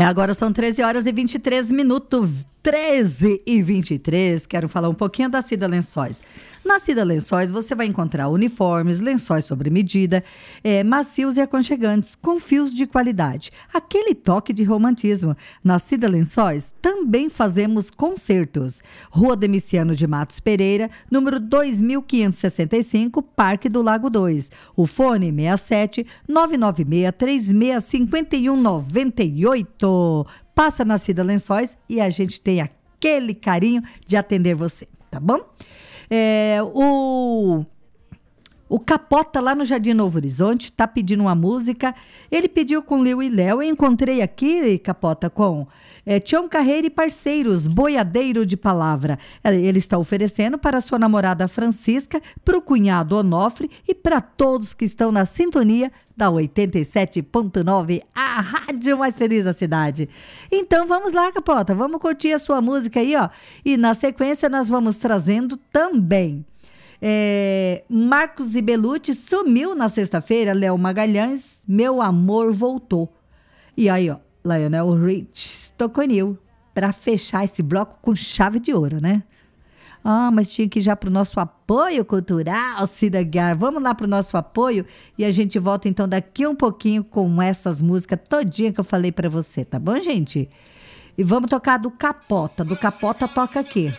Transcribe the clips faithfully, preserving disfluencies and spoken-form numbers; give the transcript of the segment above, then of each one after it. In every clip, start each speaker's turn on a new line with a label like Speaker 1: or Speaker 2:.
Speaker 1: É, agora são treze horas e vinte e três minutos. treze e vinte e três, quero falar um pouquinho da Cida Lençóis. Na Cida Lençóis você vai encontrar uniformes, lençóis sobre medida, é, macios e aconchegantes, com fios de qualidade. Aquele toque de romantismo. Na Cida Lençóis também fazemos concertos. Rua Demiciano de Matos Pereira, número dois mil quinhentos e sessenta e cinco, Parque do Lago dois. O fone seis sete nove nove seis três seis cinco um nove oito. Passa na Cida Lençóis e a gente tem aquele carinho de atender você, tá bom? É, o, o Capota lá no Jardim Novo Horizonte tá pedindo uma música. Ele pediu com Liu e Léo. Eu encontrei aqui, Capota, com é, Tião Carreira e Parceiros, Boiadeiro de Palavra. Ele está oferecendo para sua namorada Francisca, para o cunhado Onofre e para todos que estão na sintonia da oitenta e sete ponto nove, a rádio mais feliz da cidade. Então vamos lá, Capota, vamos curtir a sua música aí, ó. E na sequência nós vamos trazendo também é, Marcos e Belucci, sumiu na sexta-feira, Léo Magalhães, Meu Amor Voltou. E aí, ó, Lionel Rich, Toconil, para fechar esse bloco com chave de ouro, né? Ah, mas tinha que ir já para o nosso apoio cultural, Cida Guiar. Vamos lá para o nosso apoio e a gente volta então daqui um pouquinho com essas músicas todinha que eu falei para você, tá bom, gente? E vamos tocar do Capota. Do Capota toca aqui.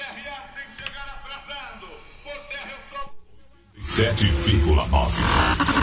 Speaker 2: sete vírgula nove